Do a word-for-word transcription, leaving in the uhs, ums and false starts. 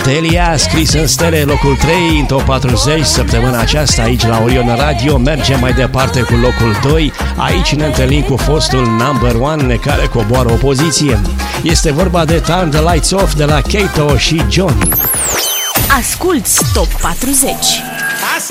Elia, scris în stele, locul trei în top patruzeci săptămâna aceasta aici la Orion Radio. Mergem mai departe cu locul doi. Aici ne întâlnim cu fostul number one care coboară o poziție. Este vorba de Turn the Lights Off de la Kato și John. Asculți Top patruzeci.